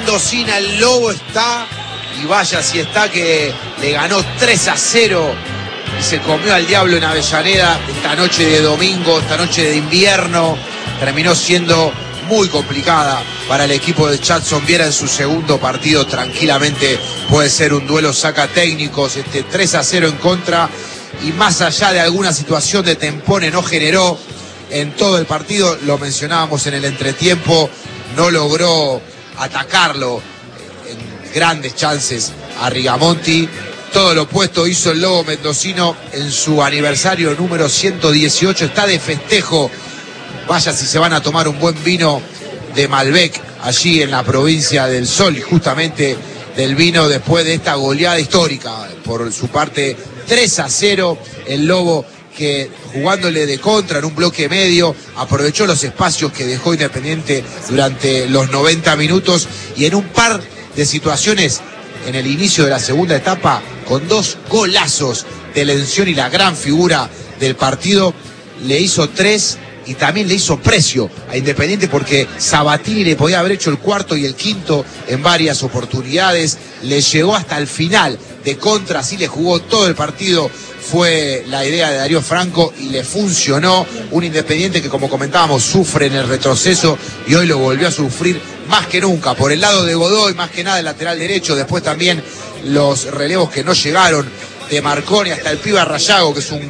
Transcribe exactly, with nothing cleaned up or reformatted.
Mendocina, el Lobo está, y vaya si está, que le ganó tres a cero y se comió al diablo en Avellaneda esta noche de domingo, esta noche de invierno. Terminó siendo muy complicada para el equipo de Jadson Viera en su segundo partido. Tranquilamente puede ser un duelo saca técnicos, este tres a cero en contra, y más allá de alguna situación de tempone no generó en todo el partido. Lo mencionábamos en el entretiempo, no logró atacarlo en grandes chances a Rigamonti. Todo lo opuesto hizo el Lobo mendocino en su aniversario número ciento dieciocho. Está de festejo. Vaya si se van a tomar un buen vino de Malbec allí en la provincia del Sol, y justamente del vino después de esta goleada histórica. Por su parte, tres a cero, el Lobo, que jugándole de contra en un bloque medio, aprovechó los espacios que dejó Independiente durante los noventa minutos, y en un par de situaciones en el inicio de la segunda etapa, con dos golazos de Lención y la gran figura del partido, le hizo tres y también le hizo precio a Independiente, porque Sabatini le podía haber hecho el cuarto y el quinto en varias oportunidades. Le llegó hasta el final de contra, así le jugó todo el partido. Fue la idea de Darío Franco y le funcionó. Un Independiente que, como comentábamos, sufre en el retroceso, y hoy lo volvió a sufrir más que nunca por el lado de Godoy, más que nada el lateral derecho. Después también los relevos que no llegaron de Marconi hasta el pibe Rayago, que es un